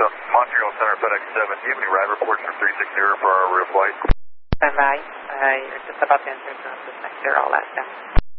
Montreal Center, FedEx 7. Do you have any ride reports from 360 for our rear flight? Stand by. You're just about to enter the next zero, last time.